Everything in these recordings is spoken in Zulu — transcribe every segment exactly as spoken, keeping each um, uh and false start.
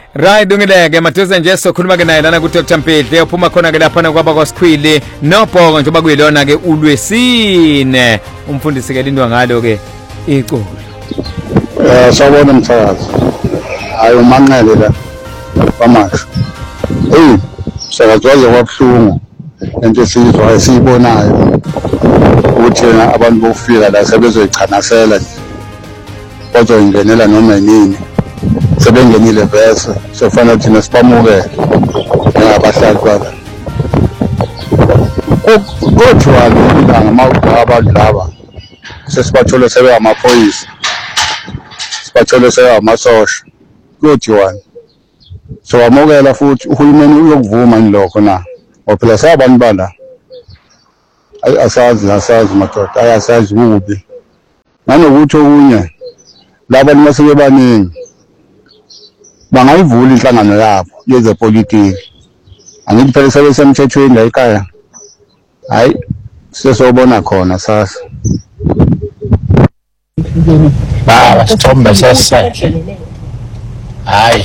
Right, ungileke Maduze nje sokhuluma ke naye lana ku Doctor Mpedle uphuma khona ke lapha kwaba kwaSikhwili noBhoko njengoba kuyilona ke uLwesine umfundisi ke lindwa ngalo ke iculu. Eh sawubona mthakazi. Hayi umanqele la kwamasho. Hey, sekazwaze kwabuhlungu into esizwa esiyibonayo ukuthi abantu bofika la sebezoyichanasela nje. Bazoyingenela noma yini. Sebengenile vese sefana thina sipamukele ngabahlali kwala kodwa ngilanga mawuba abantu laba sesibathole sebe amaphoyisa sibathole sebe amasosha kodwa so amukela futhi uhulumeni uyokuvuma nilokho na ophela sabantu bala asazi asazi madoda ayasazi ukubi nanokuthi okunye laba limasike baningi bangayivula inhlangano yabo yezepolitiki angithi phela sebesemthethweni la ekhaya hayi sesobona khona sasa baba sithombe sesele hayi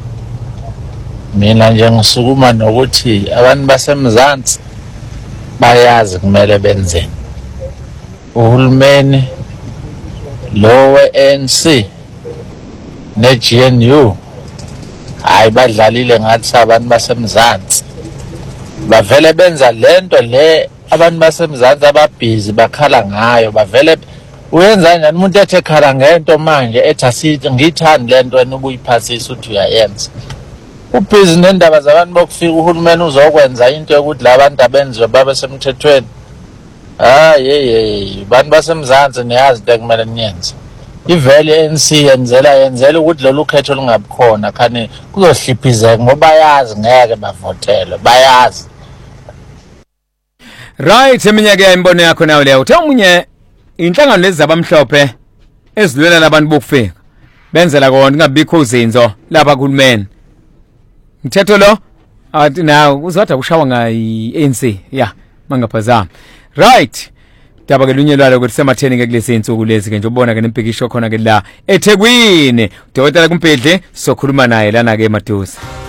mina nje ngisukuma nokuthi abantu basemzansi bayazi kumele benzeni uhulumeni lo we-A N C ne-G N U hayi badlalile ngathi abantu basemzansi bavele benza lento le abantu basemzansi ababhizi bakhala ngayo bavele uyenza njani umuntu ethi ekhala ngento manje ethi asithi ngiyithandi lento wena ubuyiphasisa uthi uyayenza ubhizi nendaba zabantu bokufika uhulumeni uzokwenza into yokuthi labantu abenziwe babe semthethweni hayi hey abantu basemzansi niyazi into ekumele niyenze ivele I-A N C yenzela yenzela ukuthi lolu khetho lungabikhona khani kuzohliphizeka ngoba bayazi ngeke bavotele bayazi. Right, eminyaka yayimbono yakho nayo leyo uthe umunye inhlangano lezi zabamhlophe ezilwela labantu bokufika benzela kona kungabikho uzinzo lapha kuhulumeni mthetho lo athi nawo uzothi ushawa ngayi-A N C ya mangaphazama. Right, daba ke lunye lwalo ukuthi sematheni ke kulezi insuku lezi ke nje ubona ke nempikisho khona ke la eThekwini uDokotela kuMpedle sokhuluma naye lana ke Maduze.